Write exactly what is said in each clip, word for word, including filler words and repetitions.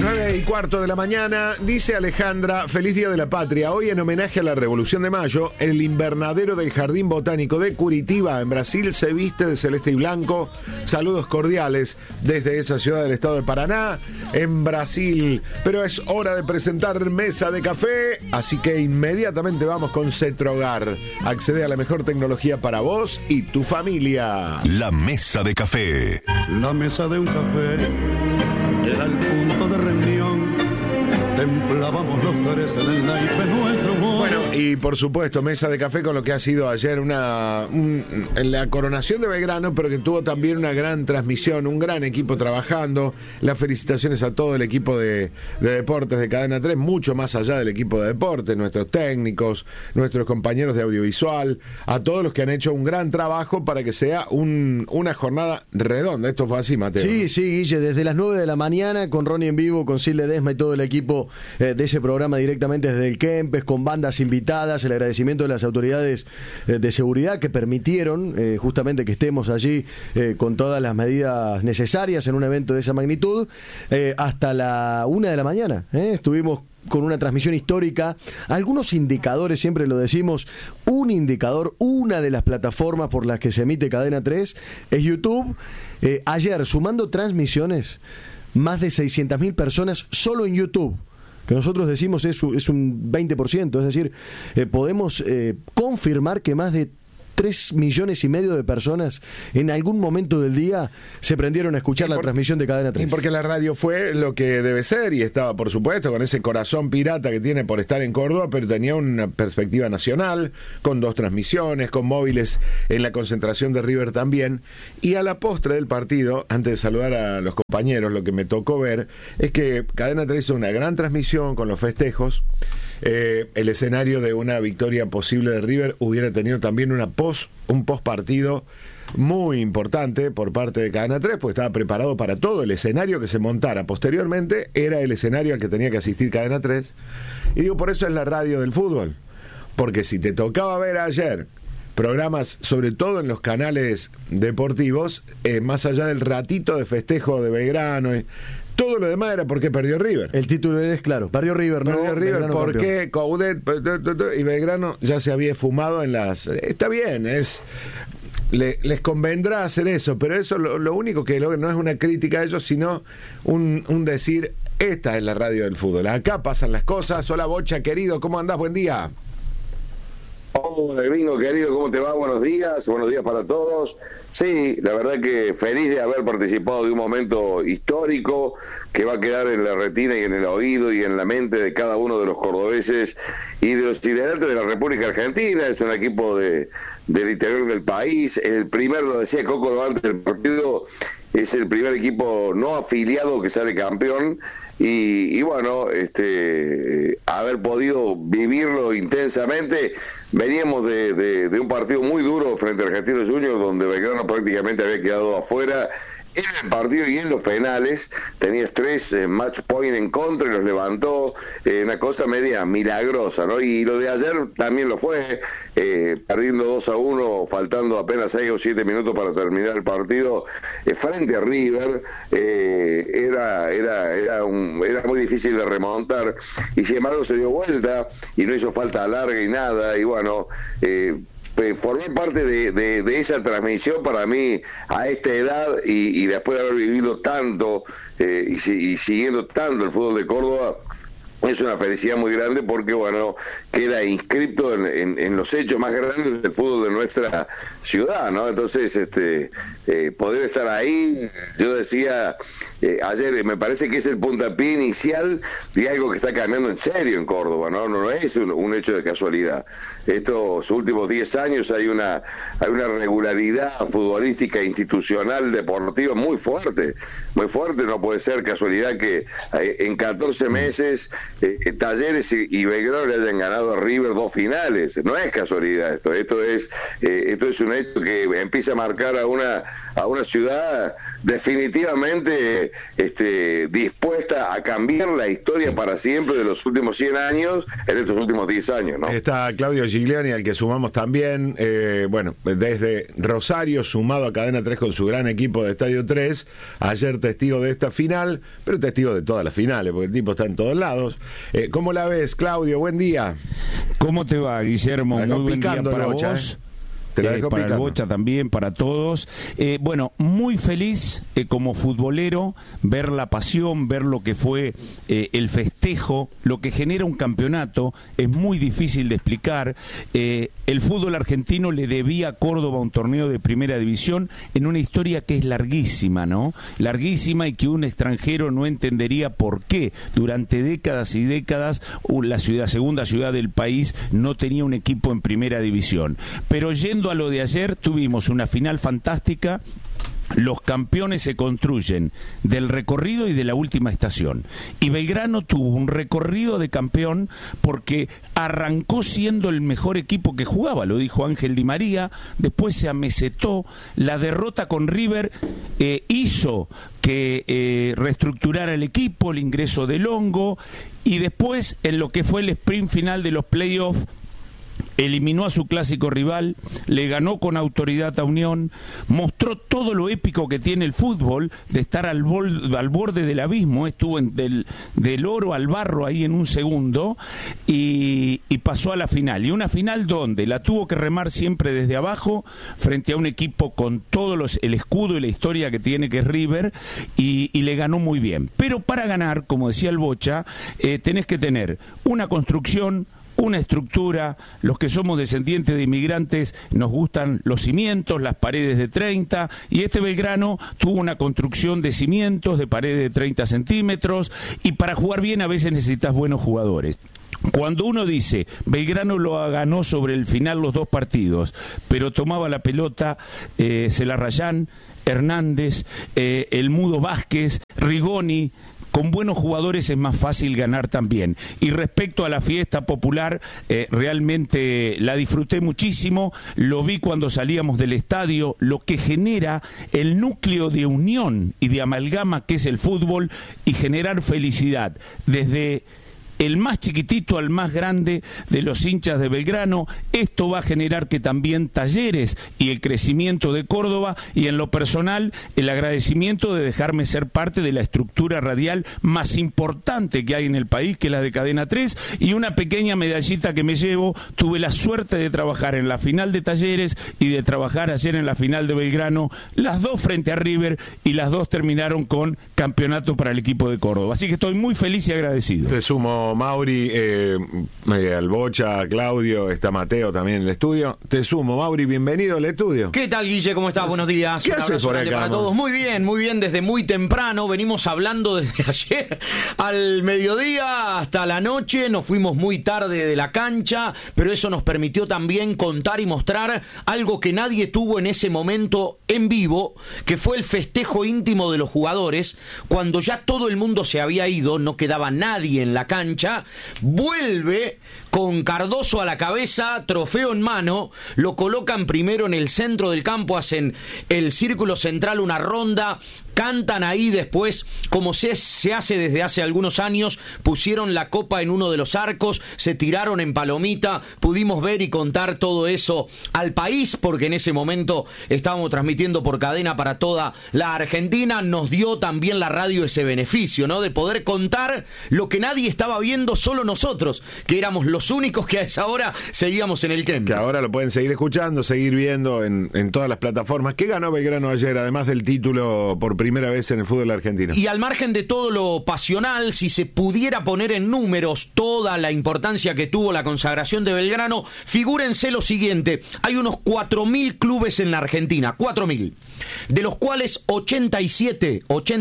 nueve y cuarto de la mañana, dice Alejandra, feliz Día de la Patria. Hoy, en homenaje a la Revolución de Mayo, el invernadero del Jardín Botánico de Curitiba, en Brasil, se viste de celeste y blanco. Saludos cordiales desde esa ciudad del estado de Paraná, en Brasil. Pero es hora de presentar Mesa de Café, así que inmediatamente vamos con Cetrogar. Accede a la mejor tecnología para vos y tu familia. La Mesa de Café. La mesa de un café era el punto de reunión. Templábamos los tres en el naipe nuestro humor. Bueno, y por supuesto, Mesa de Café con lo que ha sido ayer una un, la coronación de Belgrano, pero que tuvo también una gran transmisión, un gran equipo trabajando. Las felicitaciones a todo el equipo de, de deportes de Cadena tres, mucho más allá del equipo de deportes, nuestros técnicos, nuestros compañeros de audiovisual, a todos los que han hecho un gran trabajo para que sea un, una jornada redonda. Esto fue así, Mateo. Sí, sí, Guille, desde las nueve de la mañana, con Ronnie en vivo, con Sil Ledesma y todo el equipo eh, de ese programa directamente desde el Kempes, con bandas invitadas, el agradecimiento de las autoridades eh, de seguridad que permitieron eh, justamente que estemos allí eh, con todas las medidas necesarias en un evento de esa magnitud, eh, hasta la una de la mañana. Eh, estuvimos con una transmisión histórica, algunos indicadores, siempre lo decimos, un indicador, una de las plataformas por las que se emite Cadena tres es YouTube. Eh, ayer, sumando transmisiones, más de seiscientas mil personas solo en YouTube, que nosotros decimos es, es un veinte por ciento, es decir, eh, podemos eh, confirmar que más de tres millones y medio de personas en algún momento del día se prendieron a escuchar por, la transmisión de Cadena tres. Y porque la radio fue lo que debe ser, y estaba, por supuesto, con ese corazón pirata que tiene por estar en Córdoba, pero tenía una perspectiva nacional, con dos transmisiones, con móviles en la concentración de River también. Y a la postre del partido, antes de saludar a los compañeros, lo que me tocó ver es que Cadena tres hizo una gran transmisión con los festejos. Eh, el escenario de una victoria posible de River hubiera tenido también una post, un post partido muy importante por parte de Cadena tres, porque estaba preparado para todo. El escenario que se montara posteriormente era el escenario al que tenía que asistir Cadena tres. Y digo, por eso es la radio del fútbol, porque si te tocaba ver ayer programas, sobre todo en los canales deportivos, eh, más allá del ratito de festejo de Belgrano, eh, todo lo demás era porque perdió River. El título es claro, perdió River, perdió ¿no? River, Belgrano porque Coudet y Belgrano ya se había esfumado en las... Está bien, es... Le, les convendrá hacer eso, pero eso lo, lo único que lo, no es una crítica a ellos, sino un, un decir, esta es la radio del fútbol, acá pasan las cosas. Hola, Bocha, querido, ¿cómo andás? Buen día. Hola, Gringo, querido, ¿cómo te va? Buenos días, buenos días para todos. Sí, la verdad que feliz de haber participado de un momento histórico que va a quedar en la retina y en el oído y en la mente de cada uno de los cordobeses y de los integrantes de la República Argentina. Es un equipo de del interior del país. El primer, lo decía Coco antes del partido, es el primer equipo no afiliado que sale campeón. Y, y bueno, este haber podido vivirlo intensamente. Veníamos de, de, de un partido muy duro frente a Argentinos Juniors, donde Belgrano prácticamente había quedado afuera en el partido y en los penales. Tenías tres eh, match point en contra y los levantó, eh, una cosa media milagrosa, ¿no? Y lo de ayer también lo fue, eh, perdiendo dos a uno, faltando apenas seis o siete minutos para terminar el partido, eh, frente a River. eh, era, era, era, un, era muy difícil de remontar, y sin embargo se dio vuelta y no hizo falta larga y nada, y bueno, eh, formé parte de, de, de esa transmisión para mí a esta edad, y, y después de haber vivido tanto eh, y, y siguiendo tanto el fútbol de Córdoba. Es una felicidad muy grande porque, bueno, queda inscrito en, en, en los hechos más grandes del fútbol de nuestra ciudad, ¿no? Entonces, este, eh, poder estar ahí, yo decía eh, ayer, me parece que es el puntapié inicial de algo que está cambiando en serio en Córdoba, ¿no? No, no es un, un hecho de casualidad. Estos últimos diez años hay una, hay una regularidad futbolística, institucional, deportiva muy fuerte, muy fuerte. No puede ser casualidad que eh, en catorce meses Eh, Talleres y, y Belgrano le hayan ganado a River dos finales. No es casualidad esto, esto es eh, esto es un hecho que empieza a marcar a una a una ciudad definitivamente este, dispuesta a cambiar la historia para siempre de los últimos cien años en estos últimos diez años, ¿no? Está Claudio Gigliani, al que sumamos también, eh, bueno, desde Rosario, sumado a Cadena tres con su gran equipo de Estadio tres, ayer testigo de esta final, pero testigo de todas las finales, porque el tipo está en todos lados. Eh, ¿Cómo la ves, Claudio? Buen día. ¿Cómo te va, Guillermo? Muy buen día para Bocha, vos. ¿eh? Te la dejo eh, para picando. el Bocha también, para todos. Eh, bueno, muy feliz eh, como futbolero, ver la pasión, ver lo que fue eh, el festejo, lo que genera un campeonato, es muy difícil de explicar. Eh, el fútbol argentino le debía a Córdoba un torneo de primera división en una historia que es larguísima, ¿no? Larguísima, y que un extranjero no entendería por qué durante décadas y décadas la ciudad, segunda ciudad del país no tenía un equipo en primera división. Pero yendo a lo de ayer, tuvimos una final fantástica. Los campeones se construyen del recorrido y de la última estación. Y Belgrano tuvo un recorrido de campeón porque arrancó siendo el mejor equipo que jugaba, lo dijo Ángel Di María, después se amesetó, la derrota con River eh, hizo que eh, reestructurara el equipo, el ingreso de Longo, y después en lo que fue el sprint final de los playoffs, eliminó a su clásico rival, le ganó con autoridad a Unión, mostró todo lo épico que tiene el fútbol, de estar al, bol, al borde del abismo, estuvo en, del, del oro al barro ahí en un segundo, y, y pasó a la final. Y una final donde la tuvo que remar siempre desde abajo, frente a un equipo con todo los, el escudo y la historia que tiene, que es River, y, y le ganó muy bien. Pero para ganar, como decía el Bocha, eh, tenés que tener una construcción, una estructura. Los que somos descendientes de inmigrantes nos gustan los cimientos, las paredes de treinta, y este Belgrano tuvo una construcción de cimientos, de paredes de treinta centímetros, y para jugar bien a veces necesitas buenos jugadores. Cuando uno dice, Belgrano lo ganó sobre el final los dos partidos, pero tomaba la pelota eh, Celarrayán, Hernández, eh, el Mudo Vázquez, Rigoni, con buenos jugadores es más fácil ganar también. Y respecto a la fiesta popular, eh, realmente la disfruté muchísimo, lo vi cuando salíamos del estadio, lo que genera el núcleo de unión y de amalgama que es el fútbol, y generar felicidad desde el más chiquitito al más grande de los hinchas de Belgrano. Esto va a generar que también Talleres y el crecimiento de Córdoba, y en lo personal el agradecimiento de dejarme ser parte de la estructura radial más importante que hay en el país, que es la de Cadena tres, y una pequeña medallita que me llevo. Tuve la suerte de trabajar en la final de Talleres y de trabajar ayer en la final de Belgrano, las dos frente a River, y las dos terminaron con campeonato para el equipo de Córdoba. Así que estoy muy feliz y agradecido. Te sumo, Mauri, eh, eh, al Bocha, Claudio, está Mateo también en el estudio. Te sumo, Mauri, bienvenido al estudio. ¿Qué tal, Guille? ¿Cómo estás? Buenos días. ¿Qué Un haces abrazo por grande acá, para amor? todos. Muy bien, muy bien, desde muy temprano. Venimos hablando desde ayer al mediodía hasta la noche. Nos fuimos muy tarde de la cancha, pero eso nos permitió también contar y mostrar algo que nadie tuvo en ese momento en vivo, que fue el festejo íntimo de los jugadores. Cuando ya todo el mundo se había ido, no quedaba nadie en la cancha, vuelve con Cardoso a la cabeza, trofeo en mano, lo colocan primero en el centro del campo, hacen el círculo central una ronda, cantan ahí, después, como se, se hace desde hace algunos años, pusieron la copa en uno de los arcos, se tiraron en palomita, pudimos ver y contar todo eso al país, porque en ese momento estábamos transmitiendo por cadena para toda la Argentina. Nos dio también la radio ese beneficio, ¿no?, de poder contar lo que nadie estaba viendo, solo nosotros, que éramos los únicos que a esa hora seguíamos en el Kempes. Que ahora lo pueden seguir escuchando, seguir viendo en, en todas las plataformas. ¿Qué ganó Belgrano ayer, además del título por primera vez en el fútbol argentino? Y al margen de todo lo pasional, si se pudiera poner en números toda la importancia que tuvo la consagración de Belgrano, figúrense lo siguiente: hay unos cuatro mil clubes en la Argentina, cuatro mil, de los cuales ochenta y siete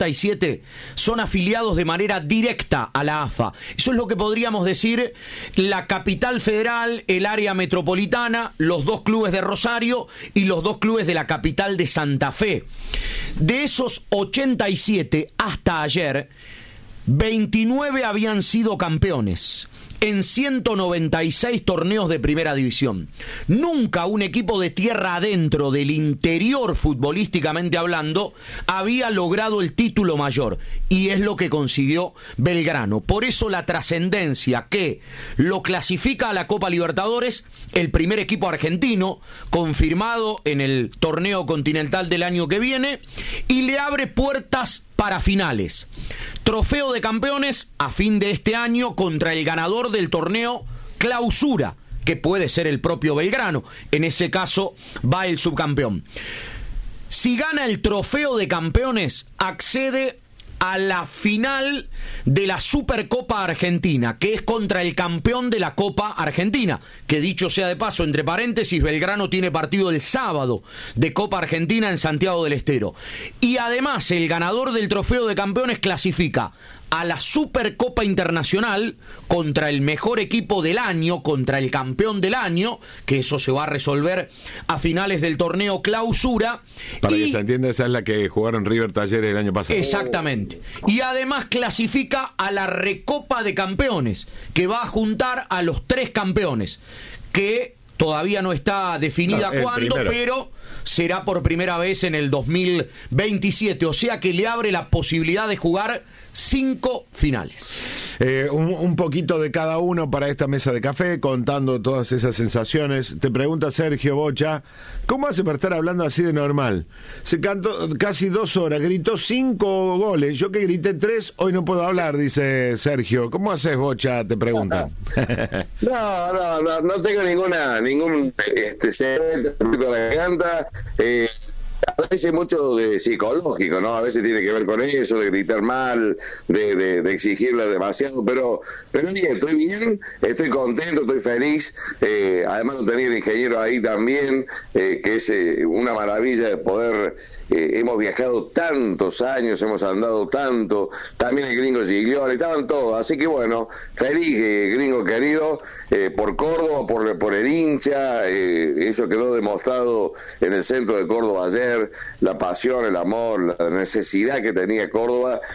son afiliados de manera directa a la A F A. Eso es lo que podríamos decir la capital federal, el área metropolitana, los dos clubes de Rosario y los dos clubes de la capital de Santa Fe. De esos ochenta y siete hasta ayer, veintinueve habían sido campeones en ciento noventa y seis torneos de primera división. Nunca un equipo de tierra adentro, del interior futbolísticamente hablando, había logrado el título mayor, y es lo que consiguió Belgrano. Por eso la trascendencia que lo clasifica a la Copa Libertadores, el primer equipo argentino confirmado en el torneo continental del año que viene, y le abre puertas para finales. Trofeo de campeones a fin de este año contra el ganador del torneo Clausura, que puede ser el propio Belgrano. En ese caso va el subcampeón. Si gana el trofeo de campeones, accede a la final de la Supercopa Argentina, que es contra el campeón de la Copa Argentina, que dicho sea de paso, entre paréntesis, Belgrano tiene partido el sábado de Copa Argentina en Santiago del Estero. Y además el ganador del trofeo de campeones clasifica a la Supercopa Internacional contra el mejor equipo del año, contra el campeón del año, que eso se va a resolver a finales del torneo Clausura. Para y... que se entienda, esa es la que jugaron River Talleres el año pasado. Exactamente. Y además clasifica a la Recopa de Campeones, que va a juntar a los tres campeones, que todavía no está definida no, cuándo, primero. pero será por primera vez en el dos mil veintisiete, o sea que le abre la posibilidad de jugar cinco finales. Eh, un, un poquito de cada uno para esta mesa de café, contando todas esas sensaciones. Te pregunta Sergio Bocha, ¿cómo hace para estar hablando así de normal? Se cantó casi dos horas, gritó cinco goles, yo que grité tres, hoy no puedo hablar, dice Sergio. ¿Cómo haces, Bocha? Te preguntan. No, no, no, no tengo ninguna, ningún este secreto de la garganta. Eh, a veces mucho de psicológico, ¿no? A veces tiene que ver con eso, de gritar mal, de, de, de exigirle demasiado, pero pero bien, estoy bien, estoy contento, estoy feliz. Eh, además, tenía el ingeniero ahí también, eh, que es eh, una maravilla de poder. Eh, hemos viajado tantos años, hemos andado tanto, también el gringo Giglioli, estaban todos, así que bueno, feliz, eh, gringo querido, eh, por Córdoba, por, por el hincha, eh, eso quedó demostrado en el centro de Córdoba ayer, la pasión, el amor, la necesidad que tenía Córdoba